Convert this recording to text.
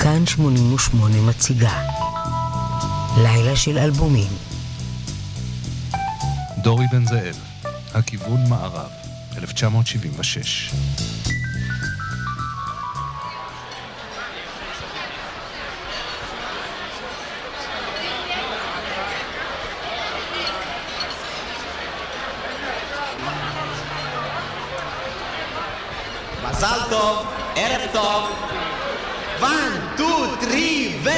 כאן 88 מציגה לילה של אלבומים. דורי בן זאב, הכיוון מערב, 1976. מזל טוב, ערב טוב. 1, 2, 3 ו...